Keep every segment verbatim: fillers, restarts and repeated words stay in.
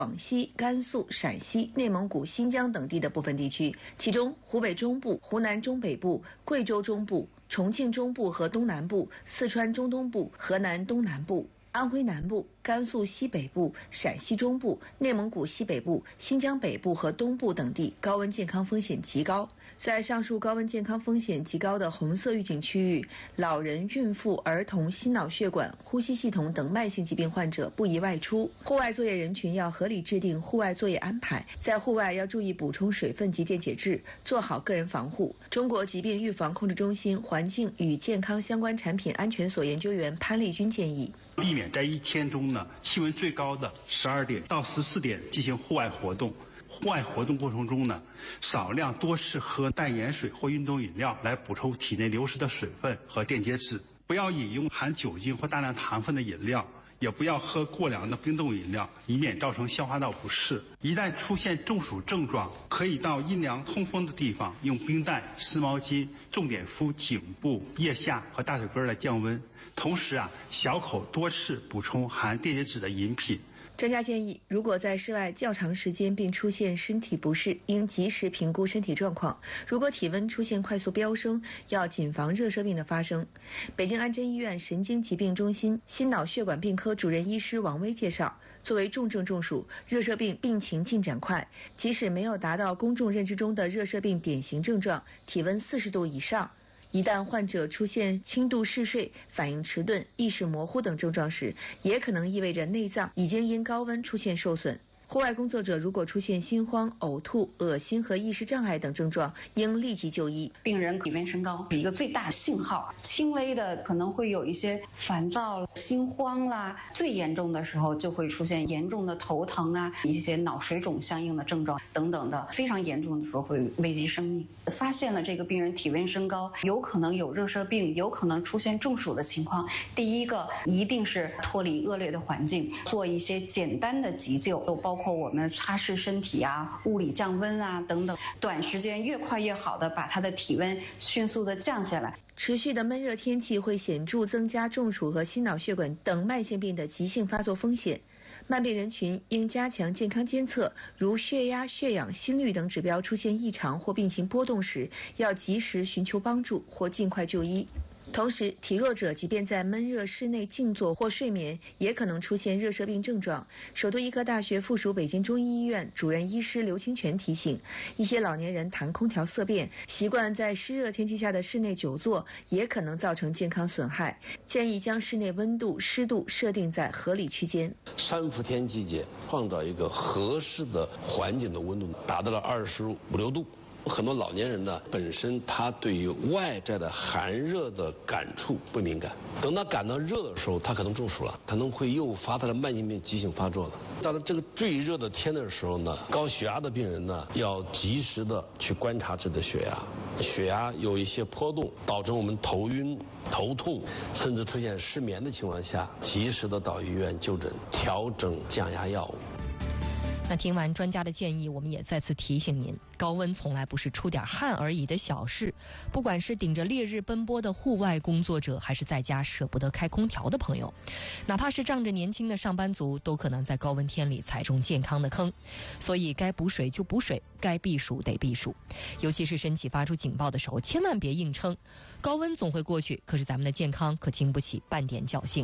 广西、甘肃、陕西、内蒙古、新疆等地的部分地区，其中湖北中部、湖南中北部、贵州中部、重庆中部和东南部、四川中东部、河南东南部、安徽南部、甘肃西北部、陕西中部、内蒙古西北部、新疆北部和东部等地高温健康风险极高。在上述高温健康风险极高的红色预警区域，老人、孕妇、儿童、心脑血管、呼吸系统等慢性疾病患者不宜外出。户外作业人群要合理制定户外作业安排，在户外要注意补充水分及电解质，做好个人防护。中国疾病预防控制中心环境与健康相关产品安全所研究员潘丽君建议， 避免在一天中呢气温最高的十二点到十四点进行户外活动。户外活动过程中呢，少量多次喝淡盐水或运动饮料来补充体内流失的水分和电解质。不要饮用含酒精或大量糖分的饮料，也不要喝过凉的冰冻饮料，以免造成消化道不适。一旦出现中暑症状，可以到阴凉通风的地方用冰袋、湿毛巾重点敷颈部、腋下和大腿根来降温。同时啊，小口多次补充含电解质的饮品。 专家建议，如果在室外较长时间并出现身体不适，应及时评估身体状况。如果体温出现快速飙升，要谨防热射病的发生。北京安贞医院神经疾病中心心脑血管病科主任医师王威介绍，作为重症中暑，热射病病情进展快，即使没有达到公众认知中的热射病典型症状，体温四十度以上，一旦患者出现轻度嗜睡、反应迟钝、意识模糊等症状时，也可能意味着内脏已经因高温出现受损。户外工作者如果出现心慌、呕吐、恶心和意识障碍等症状，应立即就医。 病人体温升高是一个最大的信号，轻微的可能会有一些烦躁、心慌啦，最严重的时候就会出现严重的头疼啊，一些脑水肿相应的症状等等的，非常严重的时候会危及生命。发现了这个病人体温升高，有可能有热射病，有可能出现中暑的情况，第一个一定是脱离恶劣的环境，做一些简单的急救，包括包括我们擦拭身体啊、物理降温啊等等，短时间越快越好的把它的体温迅速的降下来。 持续的闷热天气会显著增加中暑和心脑血管等慢性病的急性发作风险。慢病人群应加强健康监测，如血压、血氧、心率等指标出现异常或病情波动时，要及时寻求帮助或尽快就医。同时，体弱者即便在闷热室内静坐或睡眠，也可能出现热射病症状。首都医科大学附属北京中医医院主任医师刘清泉提醒，一些老年人谈空调色变，习惯在湿热天气下的室内久坐，也可能造成健康损害。建议将室内温度、湿度设定在合理区间。 三伏天季节，创造一个合适的环境的温度，达到了二十五六度。很多老年人呢，本身他对于外在的寒热的感触不敏感，等他感到热的时候，他可能中暑了，可能会诱发他的慢性病急性发作了。到了这个最热的天的时候呢，高血压的病人呢，要及时的去观察自己的血压，血压有一些波动，导致我们头晕、头痛，甚至出现失眠的情况下，及时的到医院就诊，调整降压药物。 那听完专家的建议，我们也再次提醒您，高温从来不是出点汗而已的小事。不管是顶着烈日奔波的户外工作者，还是在家舍不得开空调的朋友，哪怕是仗着年轻的上班族，都可能在高温天里踩中健康的坑。所以该补水就补水，该避暑得避暑。尤其是身体发出警报的时候，千万别硬撑。高温总会过去，可是咱们的健康可经不起半点侥幸。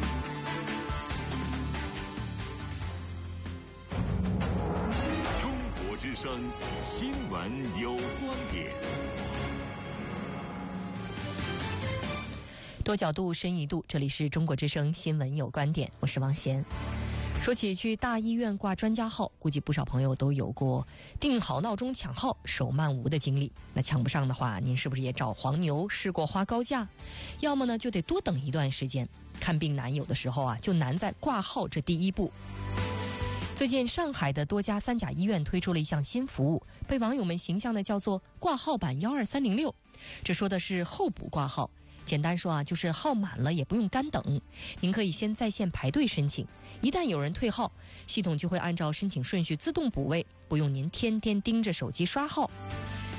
之声新闻有观点， 多角度深一度，这里是中国之声新闻有观点，我是王贤。说起去大医院挂专家号，估计不少朋友都有过定好闹钟抢号手慢无的经历。那抢不上的话，您是不是也找黄牛试过花高价？要么呢就得多等一段时间。看病难，有的时候啊就难在挂号这第一步。最近上海的多家三甲医院推出了一项新服务，被网友们形象的叫做挂号版一二三零六。这说的是候补挂号，简单说啊，就是号满了也不用干等，您可以先在线排队申请，一旦有人退号，系统就会按照申请顺序自动补位，不用您天天盯着手机刷号。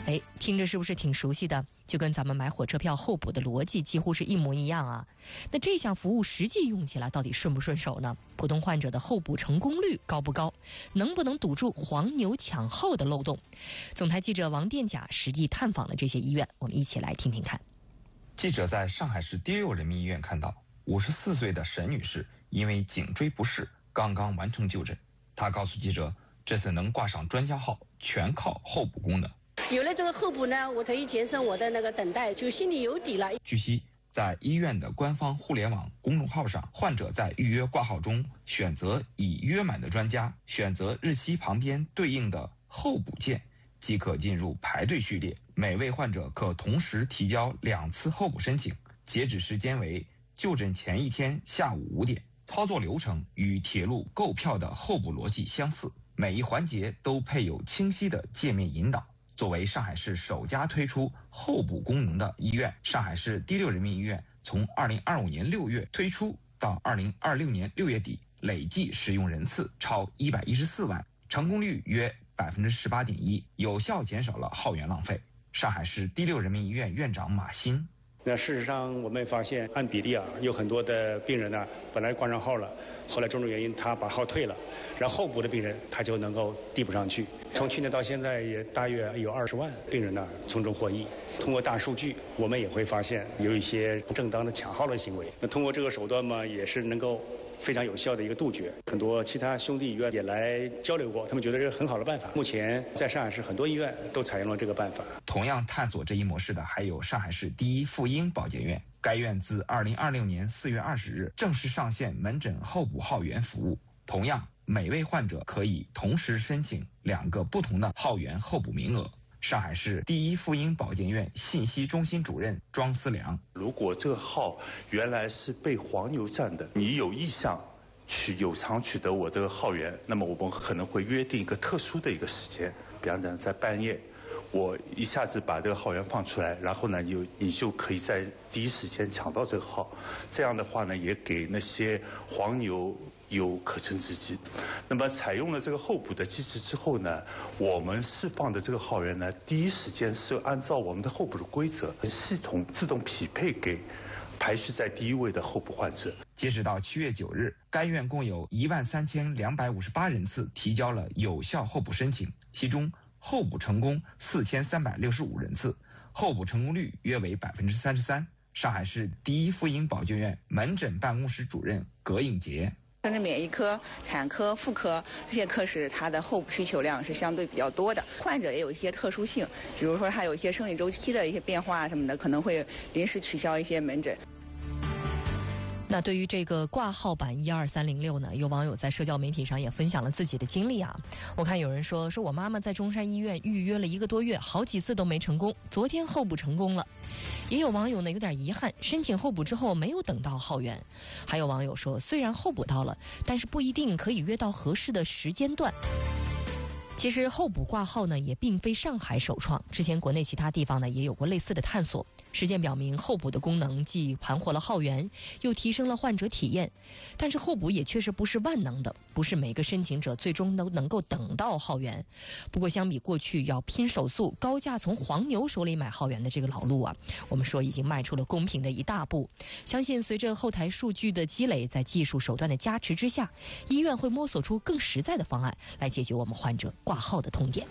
哎，听着是不是挺熟悉的？就跟咱们买火车票候补的逻辑几乎是一模一样啊。那这项服务实际用起来到底顺不顺手呢？普通患者的候补成功率高不高？能不能堵住黄牛抢号的漏洞？总台记者王殿甲实地探访了这些医院，我们一起来听听看。 记者在上海市第六人民医院看到，五十四岁的沈女士因为颈椎不适，刚刚完成就诊。她告诉记者，这次能挂上专家号，全靠候补功能。 有了这个候补呢，我可以节省我的那个等待，就心里有底了。 据悉，在医院的官方互联网公众号上，患者在预约挂号中选择已约满的专家，选择日期旁边对应的候补键，即可进入排队序列。每位患者可同时提交两次候补申请，截止时间为就诊前一天下午五点。操作流程与铁路购票的候补逻辑相似，每一环节都配有清晰的界面引导。作为上海市首家推出候补功能的医院，上海市第六人民医院从二零二五年六月推出到二零二六年六月底，累计使用人次超一百一十四万，成功率约百分之十八点一，有效减少了号源浪费。上海市第六人民医院院长马新。 那事实上，我们发现按比例啊，有很多的病人呢，本来挂上号了，后来种种原因他把号退了，然后候补的病人他就能够递补上去。从去年到现在，也大约有二十万病人呢从中获益。通过大数据，我们也会发现有一些不正当的抢号的行为。那通过这个手段嘛，也是能够非常有效的一个杜绝。很多其他兄弟医院也来交流过，他们觉得这是很好的办法。目前在上海市很多医院都采用了这个办法。 同样探索这一模式的还有上海市第一妇婴保健院，该院自二零二六年四月二十日正式上线门诊候补号源服务。同样，每位患者可以同时申请两个不同的号源候补名额。上海市第一妇婴保健院信息中心主任庄思良： 如果这个号原来是被黄牛占的，你有意向去有偿取得我这个号源，那么我们可能会约定一个特殊的一个时间，比方讲在半夜，我一下子把这个号源放出来，然后呢，你你就可以在第一时间抢到这个号。这样的话呢，也给那些黄牛有可乘之机。那么采用了这个候补的机制之后呢，我们释放的这个号源呢，第一时间是按照我们的候补的规则，系统自动匹配给排序在第一位的候补患者。 截止到七月九日，该院共有一万三千两百五十八人次提交了有效候补申请，其中候补成功四千三百六十五人次，候补成功率约为百分之三十三。上海市第一妇婴保健院门诊办公室主任葛颖杰： 但是免疫科、产科、妇科这些科室，它的候补需求量是相对比较多的。患者也有一些特殊性，比如说他有一些生理周期的一些变化什么的，可能会临时取消一些门诊。 那对于这个挂号版一二三零六呢，有网友在社交媒体上也分享了自己的经历啊。我看有人说，说我妈妈在中山医院预约了一个多月，好几次都没成功，昨天候补成功了。也有网友呢有点遗憾，申请候补之后没有等到号源。还有网友说，虽然候补到了，但是不一定可以约到合适的时间段。其实候补挂号呢也并非上海首创，之前国内其他地方呢也有过类似的探索。实践表明，候补的功能既盘活了号源，又提升了患者体验。但是候补也确实不是万能的，不是每个申请者最终都能够等到号源。不过相比过去要拼手速、高价从黄牛手里买号源的这个老路啊，我们说已经迈出了公平的一大步。相信随着后台数据的积累，在技术手段的加持之下，医院会摸索出更实在的方案来解决我们患者挂号的痛点。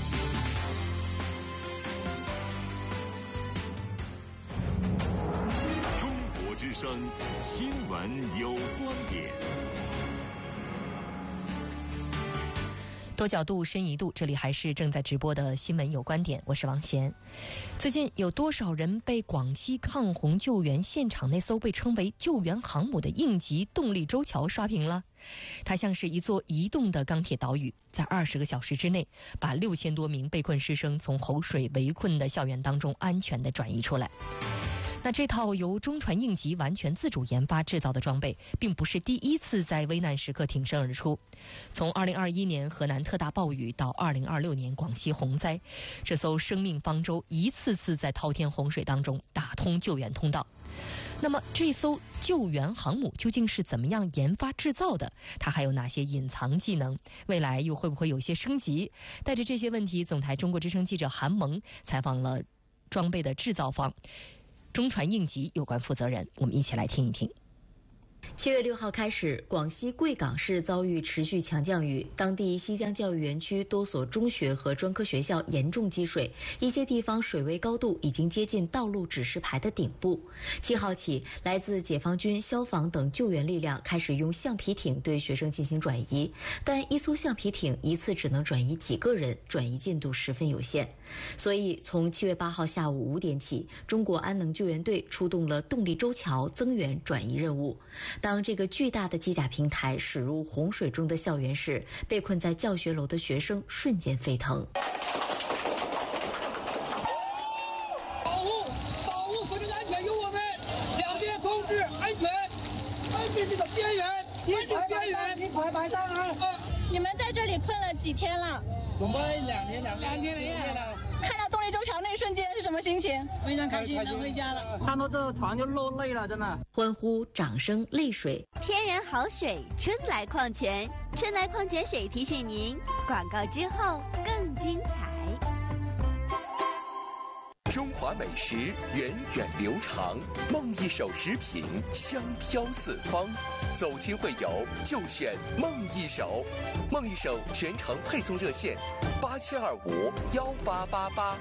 之声新闻有观点， 多角度深一度，这里还是正在直播的新闻有观点，我是王贤。最近有多少人被广西抗洪救援现场那艘被称为救援航母的应急动力舟桥刷屏了？它像是一座移动的钢铁岛屿，在二十个小时之内把六千多名被困师生从洪水围困的校园当中安全地转移出来。那这套由中船应急完全自主研发制造的装备，并不是第一次在危难时刻挺身而出。从二零二一年河南特大暴雨到二零二六年广西洪灾，这艘生命方舟一次次在滔天洪水当中打通救援通道。 那么这艘救援航母究竟是怎么样研发制造的？它还有哪些隐藏技能？未来又会不会有些升级？带着这些问题，总台中国之声记者韩萌采访了装备的制造方中船应急有关负责人，我们一起来听一听。 七月六号开始，广西贵港市遭遇持续强降雨，当地西江教育园区多所中学和专科学校严重积水，一些地方水位高度已经接近道路指示牌的顶部。七号起，来自解放军、消防等救援力量开始用橡皮艇对学生进行转移，但一艘橡皮艇一次只能转移几个人，转移进度十分有限。所以，从七月八号下午五点起，中国安能救援队出动了动力舟桥增援转移任务。当这个巨大的机甲平台驶入洪水中的校园时，被困在教学楼的学生瞬间沸腾。 保护保护生命安全由我们两边控制安全，安全这个边缘，安全边缘，你快马上啊！ 你们在这里困了几天了？ 总共两天两两天两夜了。 看到动力舟桥那一瞬间是什么心情？ 非常开心，能回家了。看到这个船就落泪了，真的。 欢呼、掌声、泪水。 天然好水，春来矿泉，春来矿泉水提醒您，广告之后更精彩。 中华美食源远流长，梦一手食品香飘四方。走亲会友就选梦一手，梦一手全程配送热线八七二五幺八八八。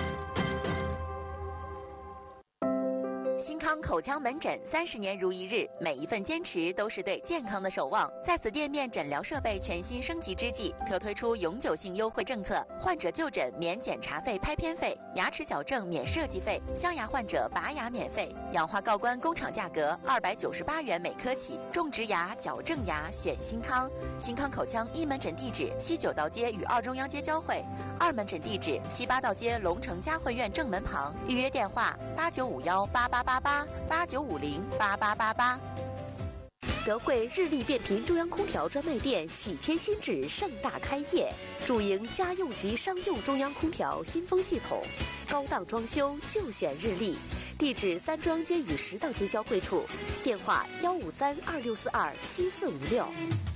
新康口腔门诊三十年如一日，每一份坚持都是对健康的守望。在此店面诊疗设备全新升级之际，特推出永久性优惠政策：患者就诊免检查费、拍片费；牙齿矫正免设计费；镶牙患者拔牙免费；氧化锆关工厂价格二百九十八元每颗起。种植牙、矫正牙选新康。新康口腔一门诊地址：西九道街与二中央街交汇；二门诊地址：西八道街龙城嘉汇苑正门旁。预约电话：八九五幺八八八八八九五零八八八八。 德惠日立变频中央空调专卖店喜迁新址盛大开业，主营家用及商用中央空调新风系统，高档装修就选日立。地址三中央街与十道街交汇处，电话幺五三二六四二七四五六。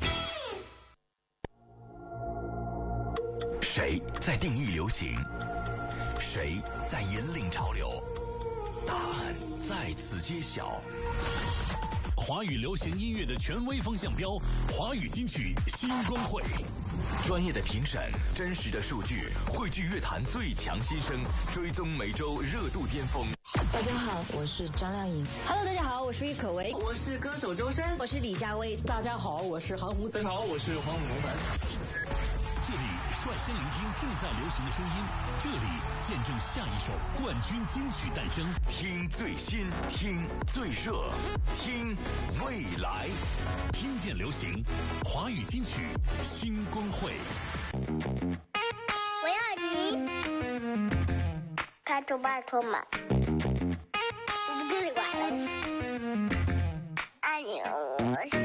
谁在定义流行？谁在引领潮流？答案在此揭晓。华语流行音乐的权威风向标，华语金曲新光会，专业的评审，真实的数据，汇聚乐坛最强新声，追踪每周热度巅峰。 大家好，我是张靓颖。 Hello， 大家好，我是郁可唯， 我是歌手周深， 我是李佳薇。 大家好，我是韩红。 大家好，我是黄伟文。 这里率先聆听正在流行的声音，这里见证下一首冠军金曲诞生。听最新，听最热，听未来，听见流行，华语金曲新光会。 我要你，拜托拜托嘛，我不跟你玩了，爱你，我是。